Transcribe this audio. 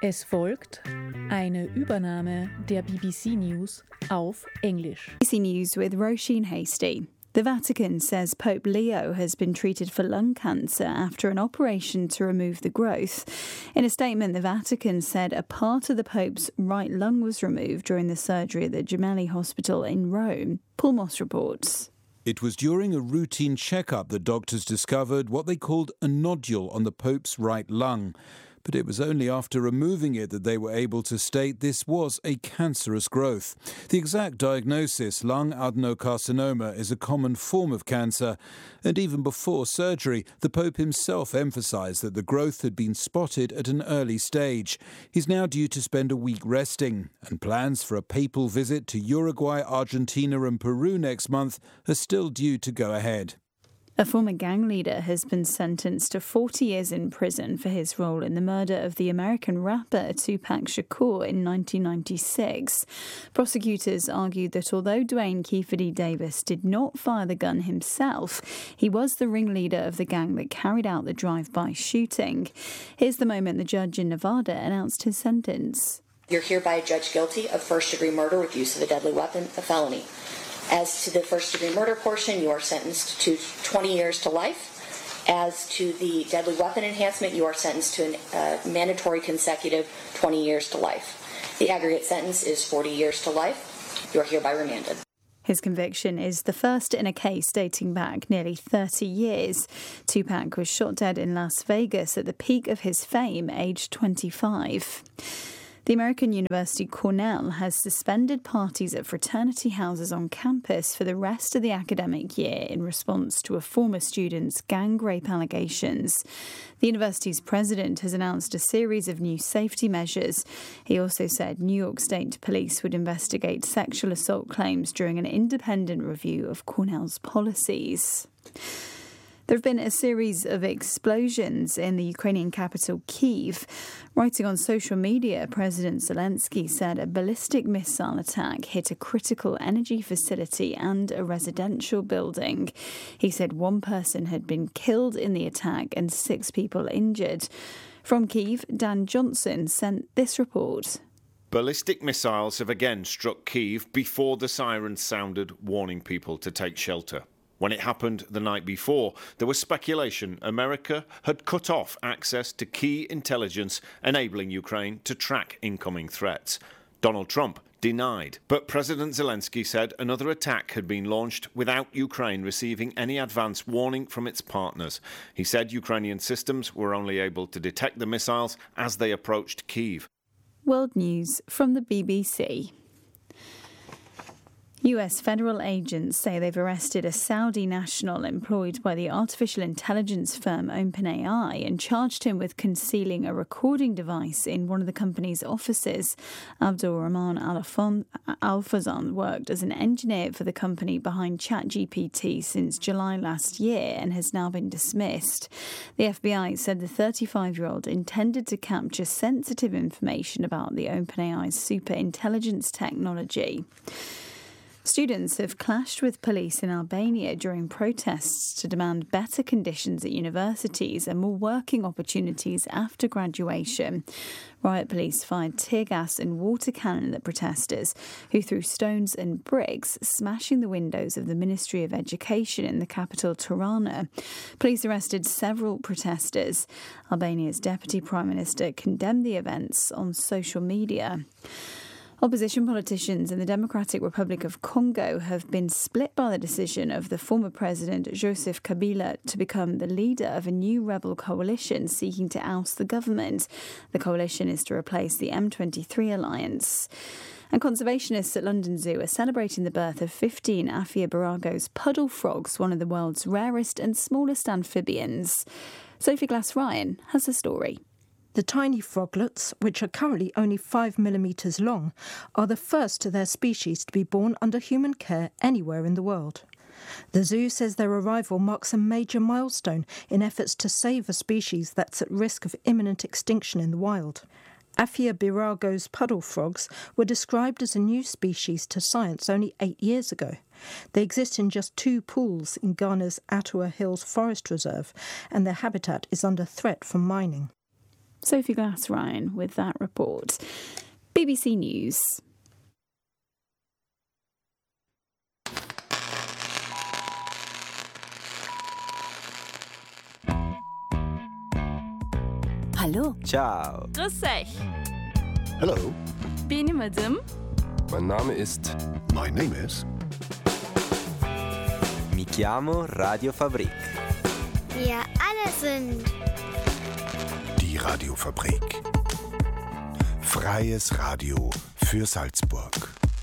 Es folgt eine Übernahme der BBC News auf Englisch. BBC News with Roisin Hasty. The Vatican says Pope Leo has been treated for lung cancer after an operation to remove the growth. In a statement, the Vatican said a part of the Pope's right lung was removed during the surgery at the Gemelli Hospital in Rome. Paul Moss reports. It was during a routine checkup that doctors discovered what they called a nodule on the Pope's right lung. But it was only after removing it that they were able to state this was a cancerous growth. The exact diagnosis, lung adenocarcinoma, is a common form of cancer. And even before surgery, the Pope himself emphasised that the growth had been spotted at an early stage. He's now due to spend a week resting, and plans for a papal visit to Uruguay, Argentina and Peru next month are still due to go ahead. A former gang leader has been sentenced to 40 years in prison for his role in the murder of the American rapper Tupac Shakur in 1996. Prosecutors argued that although Dwayne Kiefer D. Davis did not fire the gun himself, he was the ringleader of the gang that carried out the drive-by shooting. Here's the moment the judge in Nevada announced his sentence. You're hereby judged guilty of first-degree murder with use of a deadly weapon, a felony. As to the first-degree murder portion, you are sentenced to 20 years to life. As to the deadly weapon enhancement, you are sentenced to a mandatory consecutive 20 years to life. The aggregate sentence is 40 years to life. You are hereby remanded. His conviction is the first in a case dating back nearly 30 years. Tupac was shot dead in Las Vegas at the peak of his fame, aged 25. The American university Cornell has suspended parties at fraternity houses on campus for the rest of the academic year in response to a former student's gang rape allegations. The university's president has announced a series of new safety measures. He also said New York State police would investigate sexual assault claims during an independent review of Cornell's policies. There have been a series of explosions in the Ukrainian capital, Kyiv. Writing on social media, President Zelensky said a ballistic missile attack hit a critical energy facility and a residential building. He said one person had been killed in the attack and 6 people injured. From Kyiv, Dan Johnson sent this report. Ballistic missiles have again struck Kyiv before the sirens sounded, warning people to take shelter. When it happened the night before, there was speculation America had cut off access to key intelligence, enabling Ukraine to track incoming threats. Donald Trump denied, but President Zelensky said another attack had been launched without Ukraine receiving any advance warning from its partners. He said Ukrainian systems were only able to detect the missiles as they approached Kyiv. World News from the BBC. US federal agents say they've arrested a Saudi national employed by the artificial intelligence firm OpenAI and charged him with concealing a recording device in one of the company's offices. Abdul Rahman Al-Fazan worked as an engineer for the company behind ChatGPT since July last year and has now been dismissed. The FBI said the 35-year-old intended to capture sensitive information about the OpenAI's superintelligence technology. Students have clashed with police in Albania during protests to demand better conditions at universities and more working opportunities after graduation. Riot police fired tear gas and water cannon at protesters, who threw stones and bricks, smashing the windows of the Ministry of Education in the capital, Tirana. Police arrested several protesters. Albania's Deputy Prime Minister condemned the events on social media. Opposition politicians in the Democratic Republic of Congo have been split by the decision of the former president Joseph Kabila to become the leader of a new rebel coalition seeking to oust the government. The coalition is to replace the M23 alliance. And conservationists at London Zoo are celebrating the birth of 15 Aphiobarago's puddle frogs, one of the world's rarest and smallest amphibians. Sophie Glass-Ryan has the story. The tiny froglets, which are currently only 5 millimetres long, are the first of their species to be born under human care anywhere in the world. The zoo says their arrival marks a major milestone in efforts to save a species that's at risk of imminent extinction in the wild. Aphiobarago's puddle frogs were described as a new species to science only 8 years ago. They exist in just 2 pools in Ghana's Atua Hills Forest Reserve, and their habitat is under threat from mining. Sophie Glass-Ryan with that report. BBC News. Hallo. Ciao. Grüß euch. Hello. Bin ich Madame? Mein Name ist... My name is... Mi chiamo Radio Fabrik. Wir alle sind... Die Radiofabrik. Freies Radio für Salzburg.